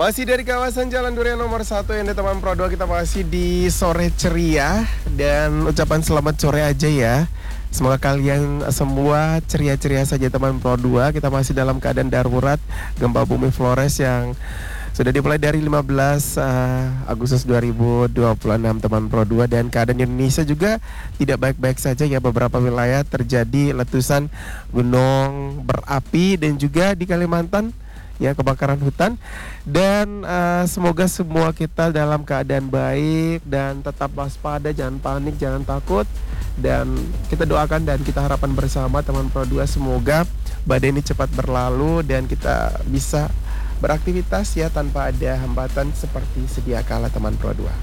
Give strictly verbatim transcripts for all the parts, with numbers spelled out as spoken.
Masih dari kawasan Jalan Durian nomor satu yang di teman Pro dua, kita masih di sore ceria dan ucapan selamat sore aja ya. Semoga kalian semua ceria-ceria saja teman Pro dua. Kita masih dalam keadaan darurat gempa bumi Flores yang sudah dimulai dari lima belas uh, Agustus dua ribu dua puluh enam teman Pro dua, dan keadaan Indonesia juga tidak baik-baik saja ya. Beberapa wilayah terjadi letusan gunung berapi dan juga di Kalimantan ya kebakaran hutan, dan uh, semoga semua kita dalam keadaan baik dan tetap waspada, jangan panik, jangan takut, dan kita doakan dan kita harapan bersama teman Pro dua semoga badai ini cepat berlalu dan kita bisa beraktivitas ya tanpa ada hambatan seperti sedia kala teman Pro dua.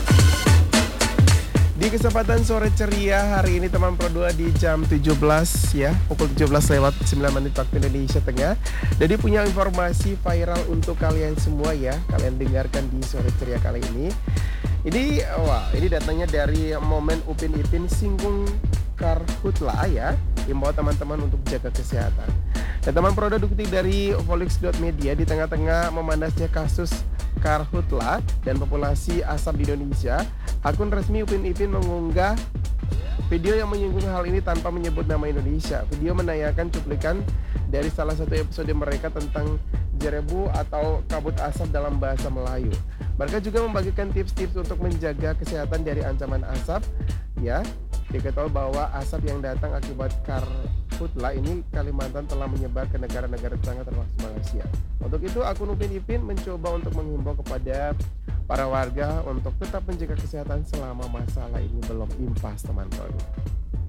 Di kesempatan sore ceria hari ini teman Pro dua di jam tujuh belas ya, pukul tujuh belas lewat sembilan menit waktu Indonesia Tengah. Jadi punya informasi viral untuk kalian semua ya, kalian dengarkan di sore ceria kali ini. Ini wah, ini datanya dari momen Upin Ipin singgung karhutla ya, imbau teman-teman untuk jaga kesehatan. Dan teman Pro dua dikutip dari volix dot media, di tengah-tengah memanasnya kasus karhutla dan populasi asap di Indonesia, akun resmi Upin Ipin mengunggah video yang menyinggung hal ini tanpa menyebut nama Indonesia. Video menayangkan cuplikan dari salah satu episode mereka tentang jerebu atau kabut asap dalam bahasa Melayu. Mereka juga membagikan tips-tips untuk menjaga kesehatan dari ancaman asap ya. Diketahui bahwa asap yang datang akibat karhutla ini Kalimantan telah menyebar ke negara-negara tetangga termasuk Malaysia. Untuk itu akun Upin Ipin mencoba untuk menghimbau kepada para warga untuk tetap menjaga kesehatan selama masalah ini belum impas teman-teman.